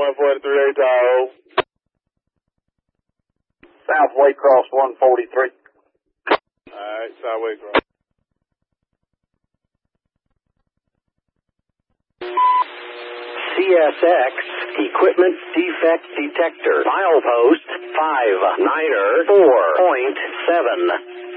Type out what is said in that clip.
143 Tahoe. South Waycross 143. Alright, South Waycross. CSX Equipment Defect Detector. Milepost 594.7.